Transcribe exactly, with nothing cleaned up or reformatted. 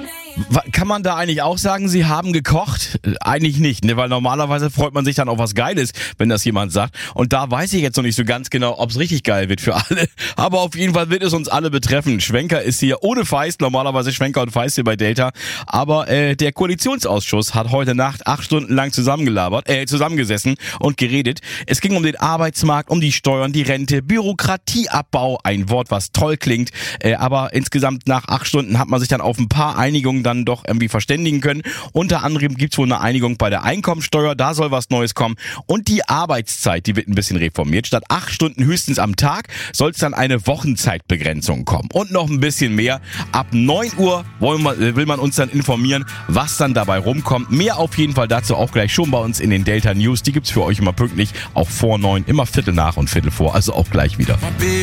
Kann man da eigentlich auch sagen, Sie haben gekocht? Eigentlich nicht, ne? Weil normalerweise freut man sich dann auf was Geiles, wenn das jemand sagt. Und da weiß ich jetzt noch nicht so ganz genau, ob es richtig geil wird für alle. Aber auf jeden Fall wird es uns alle betreffen. Schwenker ist hier ohne Feist, normalerweise Schwenker und Feist hier bei Delta. Aber äh, der Koalitionsausschuss hat heute Nacht acht Stunden lang zusammengelabert, äh, zusammengesessen und geredet. Es ging um den Arbeitsmarkt, um die Steuern, die Rente, Bürokratieabbau. Ein Wort, was toll klingt. Äh, aber insgesamt nach acht Stunden hat man sich dann auf ein paar Einigungen dann doch irgendwie verständigen können. Unter anderem gibt's wohl eine Einigung bei der Einkommensteuer, da soll was Neues kommen. Und die Arbeitszeit, die wird ein bisschen reformiert. Statt acht Stunden höchstens am Tag soll es dann eine Wochenzeitbegrenzung kommen. Und noch ein bisschen mehr. Ab neun Uhr wollen wir, will man uns dann informieren, was dann dabei rumkommt. Mehr auf jeden Fall dazu auch gleich schon bei uns in den Delta News. Die gibt's für euch immer pünktlich, auch vor neun, immer Viertel nach und Viertel vor, also auch gleich wieder.